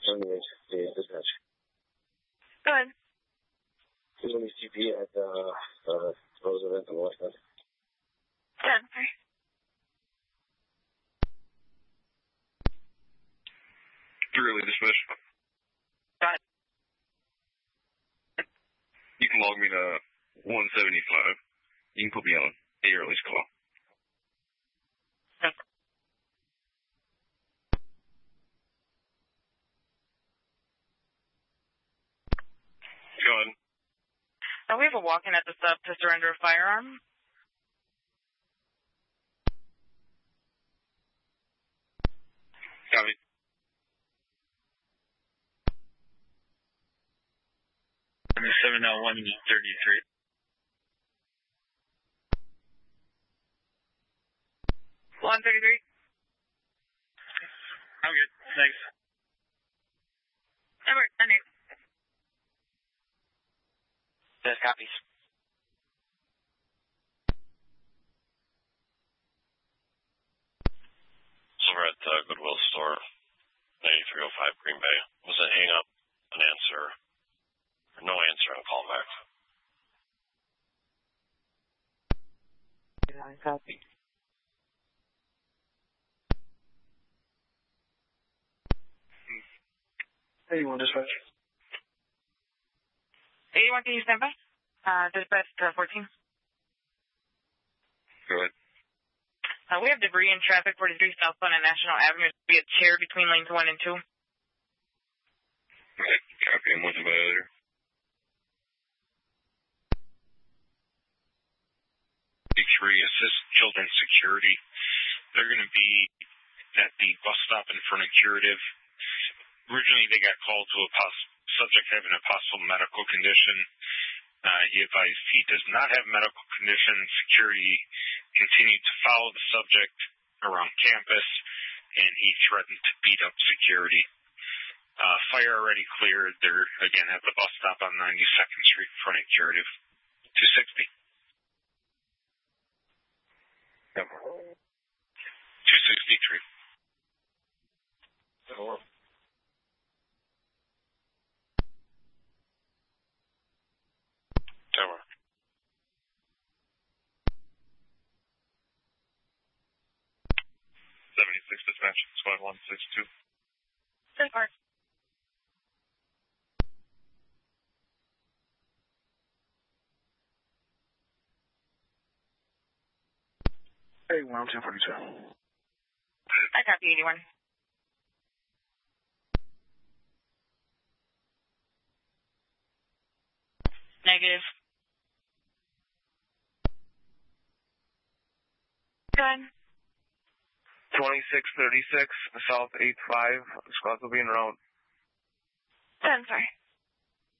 Terminate the dispatch. Go ahead. There's only CP at Roosevelt and West End. 10, sorry. Early dispatch. Got it. You can log me to 175. You can put me on a early's call. Okay. Go ahead. Now we have a walk-in at the sub to surrender a firearm. Copy. I'm 70133. 133. I'm good. Thanks. Number 10. Yes, copies. So we're at the Goodwill store, 9305 Green Bay. Was a hang up, an answer, or no answer on call back. Yeah, copy. Hey, you want dispatch? 81, can you stand by? Dispatch to 14. Go ahead. We have debris in traffic 43 southbound on National Avenue. There'll be a chair between lanes 1 and 2. Okay, copy. I'm with the violator. Assist Children's Security. They're going to be at the bus stop in front of Curative. Originally, they got called to a subject having a possible medical condition. He advised he does not have medical condition. Security continued to follow the subject around campus, and he threatened to beat up security. Fire already cleared. They're, again, at the bus stop on 92nd Street in front of Curative. 260. Yep. 263. Hello. Tower. 76 dispatch, squad 162. Good part. Hey, 10242. I copy 81. Negative. Good. 2636, South 85. Squads will be en route. 10, sorry.